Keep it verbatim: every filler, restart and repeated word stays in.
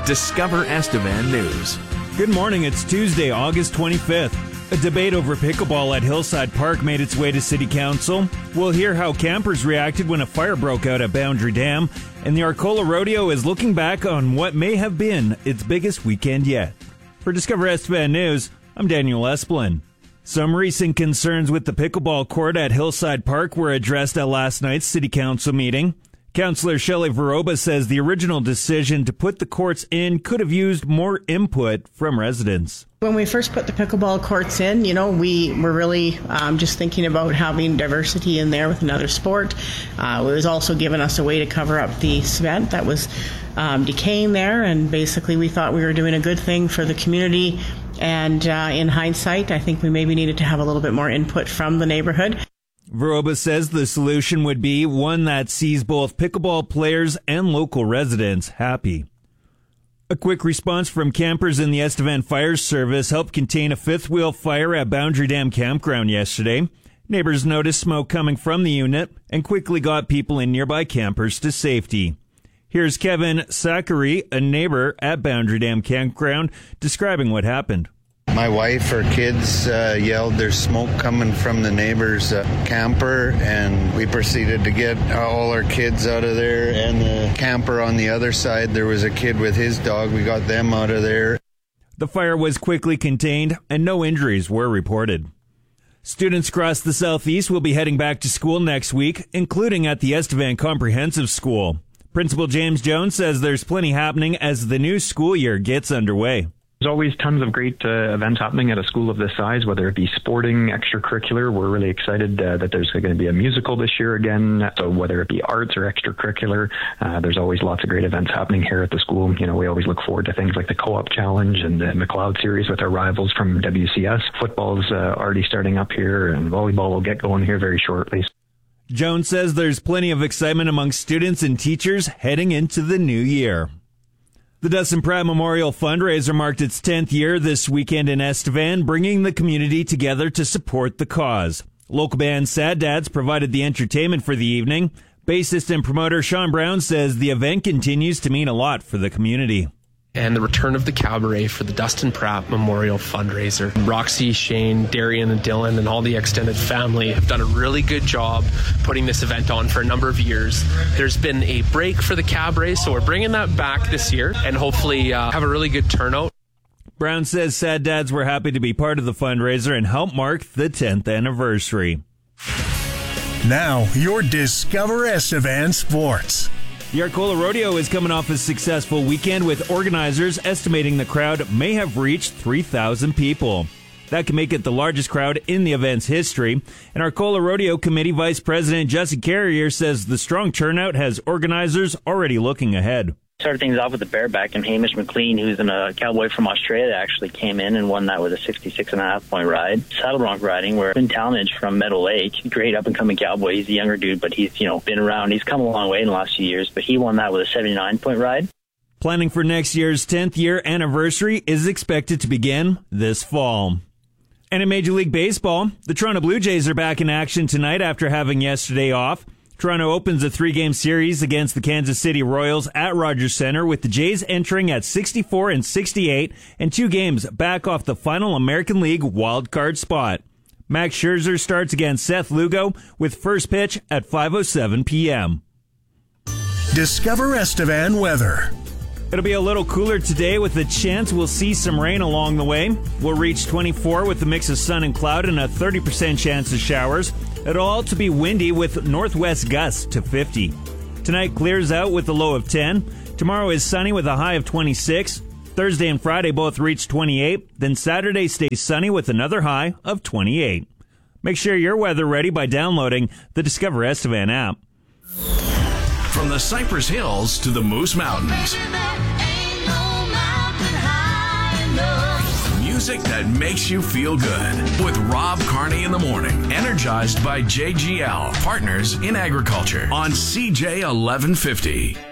Discover Estevan News. Good morning. It's Tuesday, August twenty-fifth. A debate over pickleball at Hillside Park made its way to City Council. We'll hear how campers reacted when a fire broke out at Boundary Dam. And the Arcola Rodeo is looking back on what may have been its biggest weekend yet. For Discover Estevan News, I'm Daniel Esplin. Some recent concerns with the pickleball court at Hillside Park were addressed at last night's City Council meeting. Councillor Shelley Veroba says the original decision to put the courts in could have used more input from residents. When we first put the pickleball courts in, you know, we were really um, just thinking about having diversity in there with another sport. Uh, it was also giving us a way to cover up the cement that was um, decaying there, and basically we thought we were doing a good thing for the community. And uh, in hindsight, I think we maybe needed to have a little bit more input from the neighborhood. Veroba says the solution would be one that sees both pickleball players and local residents happy. A quick response from campers in the Estevan Fire Service helped contain a fifth wheel fire at Boundary Dam Campground yesterday. Neighbors noticed smoke coming from the unit and quickly got people in nearby campers to safety. Here's Kevin Zachary, a neighbor at Boundary Dam Campground, describing what happened. My wife or kids uh, yelled there's smoke coming from the neighbor's uh, camper, and we proceeded to get all our kids out of there, and the camper on the other side, there was a kid with his dog. We got them out of there. The fire was quickly contained and no injuries were reported. Students across the southeast will be heading back to school next week, including at the Estevan Comprehensive School. Principal James Jones says there's plenty happening as the new school year gets underway. There's always tons of great uh, events happening at a school of this size, whether it be sporting, extracurricular. We're really excited uh, that there's going to be a musical this year again. So whether it be arts or extracurricular, uh, there's always lots of great events happening here at the school. You know, we always look forward to things like the Co-op Challenge and the McLeod Series with our rivals from W C S. Football's uh, already starting up here, and volleyball will get going here very shortly. Jones says there's plenty of excitement among students and teachers heading into the new year. The Dustin Pratt Memorial Fundraiser marked its tenth year this weekend in Estevan, bringing the community together to support the cause. Local band Sad Dads provided the entertainment for the evening. Bassist and promoter Sean Brown says the event continues to mean a lot for the community. And the return of the cabaret for the Dustin Pratt Memorial Fundraiser. Roxy, Shane, Darian, and Dylan, and all the extended family have done a really good job putting this event on for a number of years. There's been a break for the cabaret, so we're bringing that back this year and hopefully uh, have a really good turnout. Brown says Sad Dads were happy to be part of the fundraiser and help mark the tenth anniversary. Now, your Discover Estevan Sports. The Arcola Rodeo is coming off a successful weekend with organizers estimating the crowd may have reached three thousand people. That can make it the largest crowd in the event's history. And Arcola Rodeo Committee Vice President Jesse Carrier says the strong turnout has organizers already looking ahead. Started things off with the bareback, and Hamish McLean, who's a cowboy from Australia, actually came in and won that with a sixty-six and a half point ride. Saddle bronc riding, where Ben Talmadge from Meadow Lake, great up and coming cowboy. He's a younger dude, but he's, you know, been around. He's come a long way in the last few years, but he won that with a seventy-nine point ride. Planning for next year's tenth year anniversary is expected to begin this fall. And in Major League Baseball, the Toronto Blue Jays are back in action tonight after having yesterday off. Toronto opens a three-game series against the Kansas City Royals at Rogers Center, with the Jays entering at sixty-four and sixty-eight and two games back off the final American League wildcard spot. Max Scherzer starts against Seth Lugo with first pitch at five oh seven p.m. Discover Estevan weather. It'll be a little cooler today with a chance we'll see some rain along the way. We'll reach twenty-four with a mix of sun and cloud and a thirty percent chance of showers. It'll also be windy with northwest gusts to fifty. Tonight clears out with a low of ten. Tomorrow is sunny with a high of twenty-six. Thursday and Friday both reach twenty-eight. Then Saturday stays sunny with another high of twenty-eight. Make sure you're weather ready by downloading the Discover Estevan app. From the Cypress Hills to the Moose Mountains. Music that makes you feel good. With Rob Carney in the morning. Energized by J G L, Partners in Agriculture on C J eleven fifty.